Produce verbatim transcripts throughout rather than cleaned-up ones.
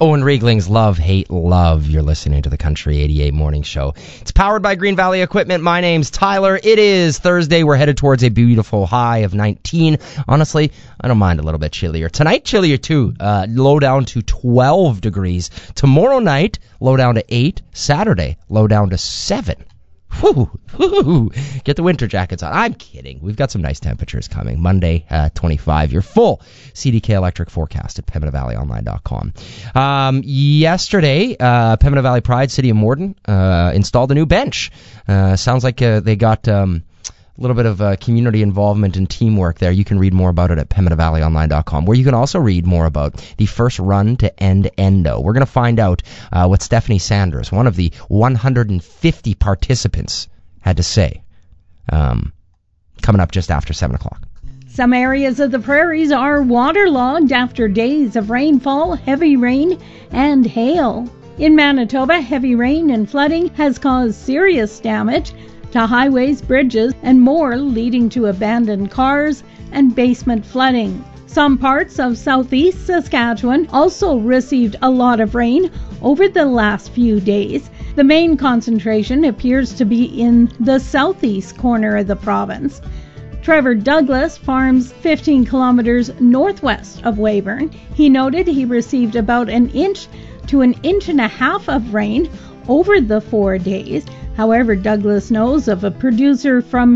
Owen Riegling's Love, Hate, Love. You're listening to the Country eighty-eight Morning Show. It's powered by Green Valley Equipment. My name's Tyler. It is Thursday. We're headed towards a beautiful high of nineteen. Honestly, I don't mind a little bit chillier. Tonight, chillier too. Uh, low down to twelve degrees. Tomorrow night, low down to eight. Saturday, low down to seven. Whew, whew. Get the winter jackets on. I'm kidding. We've got some nice temperatures coming. Monday, uh, twenty-five. Your full C D K electric forecast at Pembina Valley Online dot com. Um, yesterday, uh, Pembina Valley Pride, City of Morden, uh, installed a new bench. Uh, sounds like uh, they got um, a little bit of uh, community involvement and teamwork there. You can read more about it at Pembina Valley Online dot com, where you can also read more about the first run to end endo. We're going to find out uh, what Stephanie Sanders, one of the one hundred fifty participants, had to say. Um, coming up just after seven o'clock. Some areas of the prairies are waterlogged after days of rainfall, heavy rain, and hail. In Manitoba, heavy rain and flooding has caused serious damage to highways, bridges, and more, leading to abandoned cars and basement flooding. Some parts of southeast Saskatchewan also received a lot of rain over the last few days. The main concentration appears to be in the southeast corner of the province. Trevor Douglas farms fifteen kilometers northwest of Weyburn. He noted he received about an inch to an inch and a half of rain over the four days. However, Douglas knows of a producer from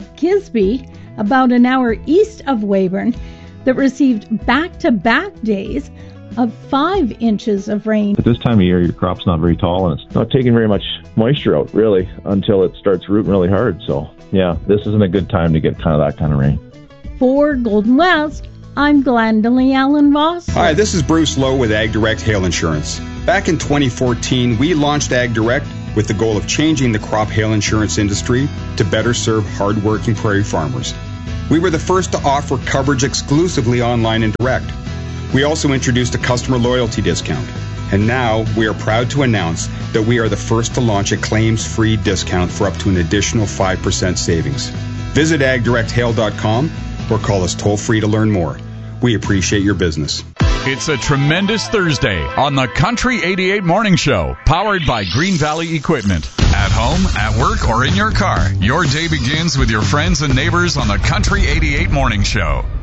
Kisby, about an hour east of Weyburn, that received back-to-back days of five inches of rain. At this time of year, your crop's not very tall, and it's not taking very much moisture out, really, until it starts rooting really hard. So, yeah, this isn't a good time to get kind of that kind of rain. For Golden West, I'm Glendalee Allen Voss. Hi, this is Bruce Lowe with Ag Direct Hail Insurance. Back in twenty fourteen, we launched Ag Direct with the goal of changing the crop hail insurance industry to better serve hard-working prairie farmers. We were the first to offer coverage exclusively online and direct. We also introduced a customer loyalty discount. And now we are proud to announce that we are the first to launch a claims-free discount for up to an additional five percent savings. Visit ag direct hail dot com or call us toll-free to learn more. We appreciate your business. It's a tremendous Thursday on the Country eighty-eight Morning Show, powered by Green Valley Equipment. At home, at work, or in your car, your day begins with your friends and neighbors on the Country eighty-eight Morning Show.